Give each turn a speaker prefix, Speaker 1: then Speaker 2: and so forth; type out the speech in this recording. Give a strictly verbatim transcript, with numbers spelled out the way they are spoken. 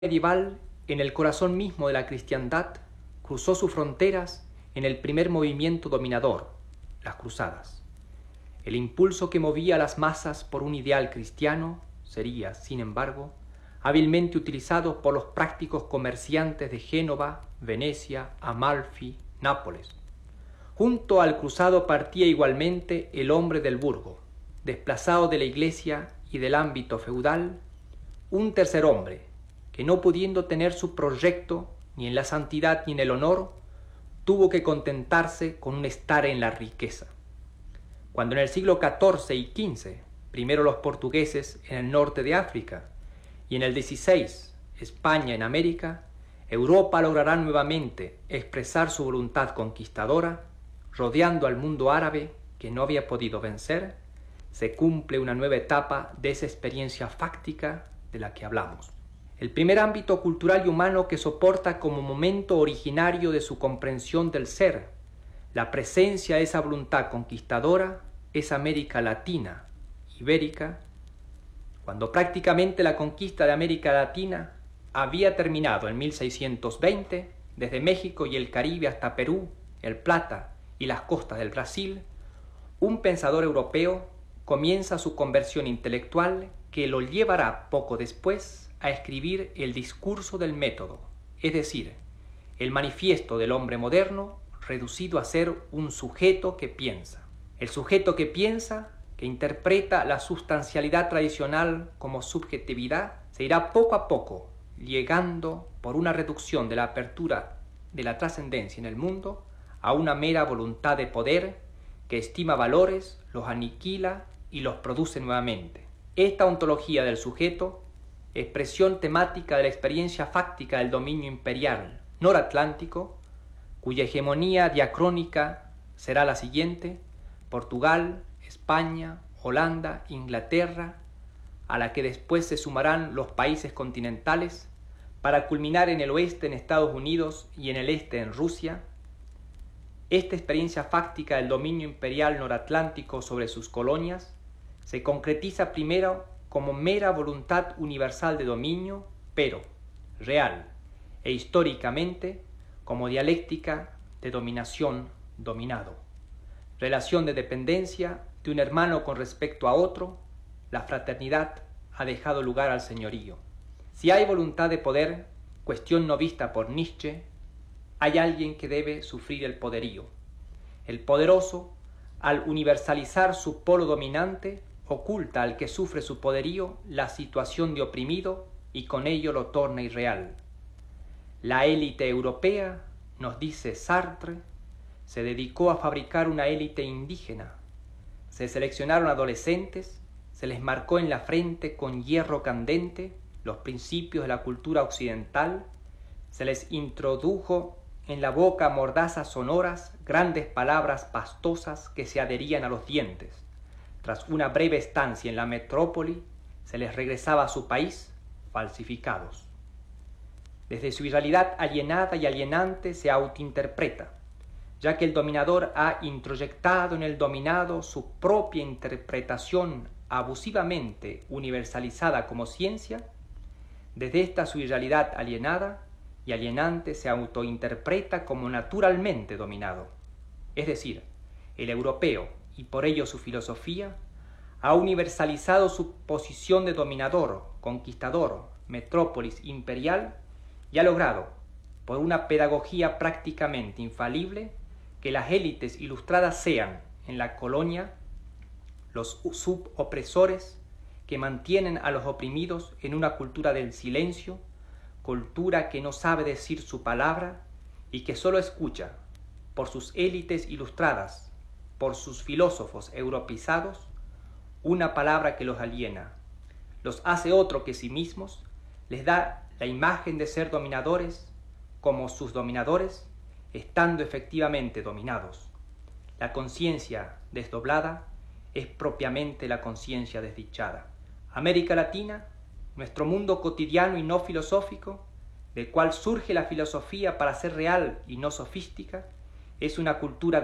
Speaker 1: medieval, en el corazón mismo de la cristiandad, cruzó sus fronteras en el primer movimiento dominador, las cruzadas. El impulso que movía a las masas por un ideal cristiano sería, sin embargo, hábilmente utilizado por los prácticos comerciantes de Génova, Venecia, Amalfi, Nápoles. Junto al cruzado partía igualmente el hombre del burgo, desplazado de la iglesia y del ámbito feudal, un tercer hombre, que no pudiendo tener su proyecto ni en la santidad ni en el honor, tuvo que contentarse con un estar en la riqueza. Cuando en el siglo catorce y quince, primero los portugueses en el norte de África y en el dieciséis, España en América, Europa logrará nuevamente expresar su voluntad conquistadora, rodeando al mundo árabe que no había podido vencer, se cumple una nueva etapa de esa experiencia fáctica de la que hablamos. El primer ámbito cultural y humano que soporta como momento originario de su comprensión del ser la presencia de esa voluntad conquistadora es América Latina, Ibérica, cuando prácticamente la conquista de América Latina había terminado en mil seiscientos veinte, desde México y el Caribe hasta Perú, el Plata y las costas del Brasil, un pensador europeo comienza su conversión intelectual que lo llevará poco después a escribir el discurso del método, es decir, el manifiesto del hombre moderno reducido a ser un sujeto que piensa. El sujeto que piensa, que interpreta la sustancialidad tradicional como subjetividad, se irá poco a poco llegando por una reducción de la apertura de la trascendencia en el mundo a una mera voluntad de poder que estima valores, los aniquila y los produce nuevamente. Esta ontología del sujeto, expresión temática de la experiencia fáctica del dominio imperial noratlántico, cuya hegemonía diacrónica será la siguiente: Portugal, España, Holanda, Inglaterra, a la que después se sumarán los países continentales, para culminar en el oeste en Estados Unidos y en el este en Rusia. Esta experiencia fáctica del dominio imperial noratlántico sobre sus colonias se concretiza primero como mera voluntad universal de dominio, pero real e históricamente como dialéctica de dominación-dominado. Relación de dependencia de un hermano con respecto a otro, la fraternidad ha dejado lugar al señorío. Si hay voluntad de poder, cuestión no vista por Nietzsche, hay alguien que debe sufrir el poderío. El poderoso, al universalizar su polo dominante, oculta al que sufre su poderío la situación de oprimido y con ello lo torna irreal. La élite europea, nos dice Sartre, se dedicó a fabricar una élite indígena. Se seleccionaron adolescentes, se les marcó en la frente con hierro candente los principios de la cultura occidental, se les introdujo en la boca mordazas sonoras, grandes palabras pastosas que se adherían a los dientes. Tras una breve estancia en la metrópoli, se les regresaba a su país falsificados. Desde su irrealidad alienada y alienante se autointerpreta, ya que el dominador ha introyectado en el dominado su propia interpretación abusivamente universalizada como ciencia. Desde esta su irrealidad alienada y alienante se autointerpreta como naturalmente dominado. Es decir, el europeo, y por ello su filosofía, ha universalizado su posición de dominador, conquistador, metrópolis imperial y ha logrado, por una pedagogía prácticamente infalible, que las élites ilustradas sean, en la colonia, los subopresores que mantienen a los oprimidos en una cultura del silencio, cultura que no sabe decir su palabra y que solo escucha, por sus élites ilustradas, por sus filósofos europeizados, una palabra que los aliena, los hace otro que sí mismos, les da la imagen de ser dominadores como sus dominadores, estando efectivamente dominados. La conciencia desdoblada es propiamente la conciencia desdichada. América Latina, nuestro mundo cotidiano y no filosófico, del cual surge la filosofía para ser real y no sofística, es una cultura